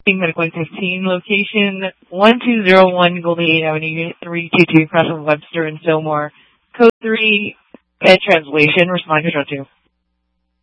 Medical 15, location 1201 Golden Gate Avenue, Unit 322, across from Webster and Fillmore. Code 3, bed translation, respond control 2.